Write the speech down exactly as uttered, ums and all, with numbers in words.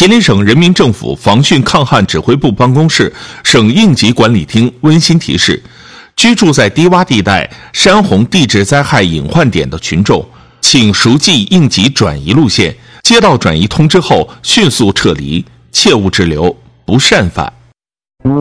吉林省人民政府防汛抗旱指挥部办公室、省应急管理厅温馨提示：居住在低洼地带、山洪地质灾害隐患点的群众，请熟记应急转移路线，接到转移通知后迅速撤离，切勿滞留，不擅返。